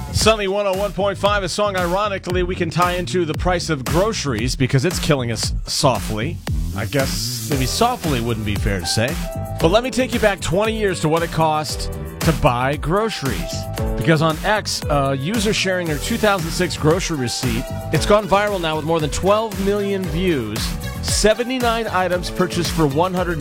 Sunny 101.5, a song ironically we can tie into the price of groceries because it's killing us softly. I guess maybe softly wouldn't be fair to say. But let me take you back 20 years to what it cost to buy groceries. Because on X, a user sharing their 2006 grocery receipt, it's gone viral now with more than 12 million views. 79 items purchased for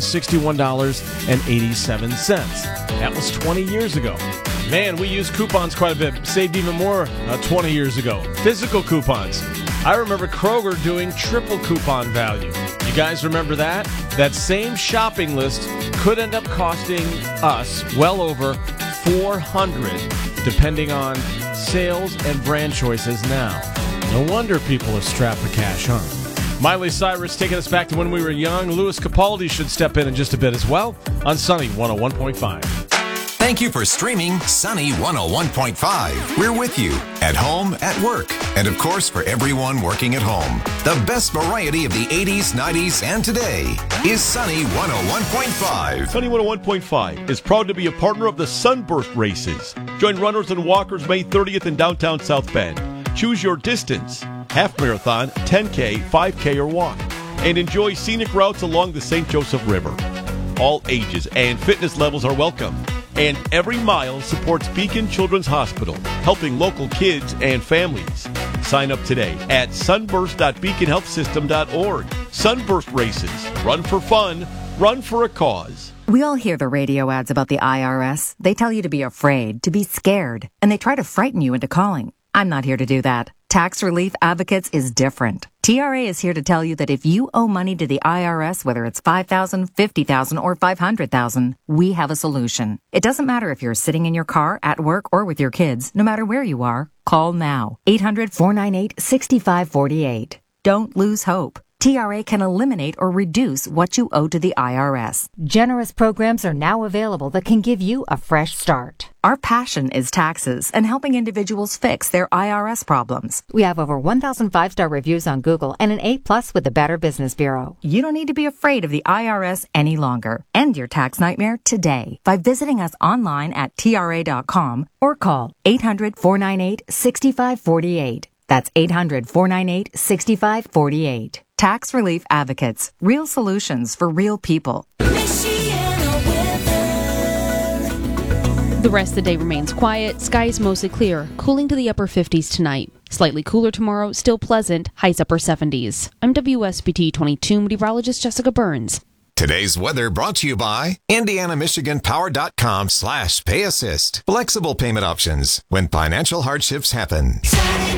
$161.87. That was 20 years ago. Man, we used coupons quite a bit. Saved even more 20 years ago. Physical coupons. I remember Kroger doing triple coupon value. You guys remember that? That same shopping list could end up costing us well over $400, depending on sales and brand choices now. No wonder people are strapped for cash, huh? Miley Cyrus taking us back to when we were young. Louis Capaldi should step in just a bit as well on Sunny 101.5. Thank you for streaming Sunny 101.5. We're with you at home, at work, and of course for everyone working at home. The best variety of the 80s, 90s, and today is Sunny 101.5. Sunny 101.5 is proud to be a partner of the Sunburst Races. Join runners and walkers May 30th in downtown South Bend. Choose your distance, half marathon, 10K, 5K, or walk, and enjoy scenic routes along the St. Joseph River. All ages and fitness levels are welcome. And every mile supports Beacon Children's Hospital, helping local kids and families. Sign up today at sunburst.beaconhealthsystem.org. Sunburst Races. Run for fun. Run for a cause. We all hear the radio ads about the IRS. They tell you to be afraid, to be scared, and they try to frighten you into calling. I'm not here to do that. Tax Relief Advocates is different. TRA is here to tell you that if you owe money to the IRS, whether it's $5,000, $50,000, or $500,000, we have a solution. It doesn't matter if you're sitting in your car, at work, or with your kids. No matter where you are, call now. 800-498-6548. Don't lose hope. TRA can eliminate or reduce what you owe to the IRS. Generous programs are now available that can give you a fresh start. Our passion is taxes and helping individuals fix their IRS problems. We have over 1,000 5-star reviews on Google and an A+ with the Better Business Bureau. You don't need to be afraid of the IRS any longer. End your tax nightmare today by visiting us online at TRA.com or call 800-498-6548. That's 800-498-6548. Tax Relief Advocates. Real solutions for real people. The rest of the day remains quiet. Skies mostly clear, cooling to the upper 50s tonight. Slightly cooler tomorrow, still pleasant, highs upper 70s. I'm WSBT 22 meteorologist Jessica Burns. Today's weather brought to you by IndianaMichiganPower.com/PayAssist. Flexible payment options when financial hardships happen.